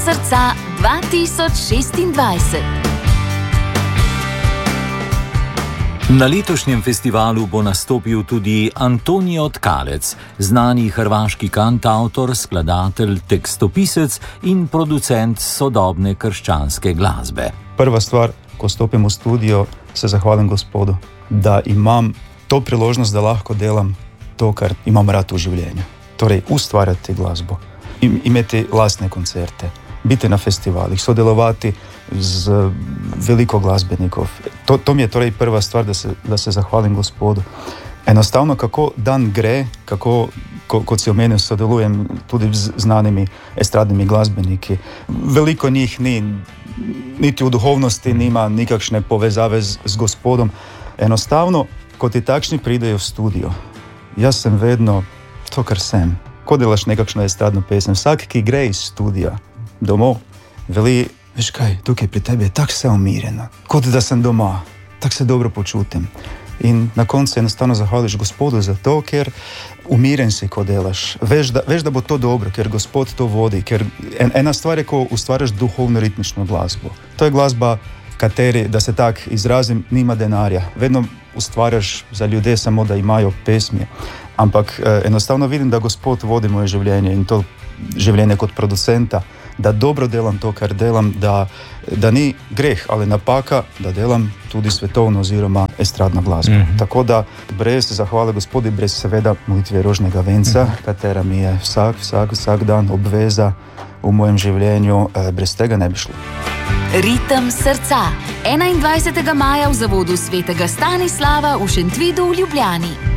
srca 2026. Na letošnjem festivalu bo nastopil tudi Antonijo Tkalec, znani hrvaški kantavtor, skladatelj, tekstopisec in producent sodobne krščanske glasbe. Prva stvar, ko stopim v studio, se zahvalim Gospodu, da imam to priložnost, da lahko delam to, kar imam rad v življenju. Torej, ustvarjati glasbo, imeti lastne koncerte, biti na festivalih, sodelovati z veliko glasbenikov. To mi je torej prva stvar, da se zahvalim Gospodu. Enostavno, kako dan gre, kot si omenil, sodelujem tudi z znanimi estradnimi glasbeniki. Veliko njih niti v duhovnosti nima nikakšne povezave z Gospodom. Enostavno, ko ti takšni pridejo v studio, jaz sem vedno to, kar sem. Ko delaš nekakšno estradno pesem, vsak, ki gre iz studija domov, veli, veš kaj, tukaj pri tebi je tako vse umirjeno, kot da sem doma, tako se dobro počutim. In na koncu enostavno zahvališ Gospodu za to, ker umiren si, ko delaš. Veš, da bo to dobro, ker Gospod to vodi. Ker ena stvar je, ko ustvarjaš duhovno ritmično glasbo. To je glasba, kateri, da se tak izrazim, nima denarja. Vedno ustvarjaš za ljudi samo, da imajo pesmi. Ampak enostavno vidim, da Gospod vodi moje življenje in to življenje kot producenta, da dobro delam to, kar delam, da ni greh ali napaka, da delam tudi svetovno oziroma estradno glasbo. Tako da brez zahvale Gospodi, brez seveda molitve rožnega venca, katera mi je vsak dan obveza v mojem življenju, brez tega ne bi šlo. Ritem srca. 21. maja v zavodu svetega Stanislava v Šentvidu v Ljubljani.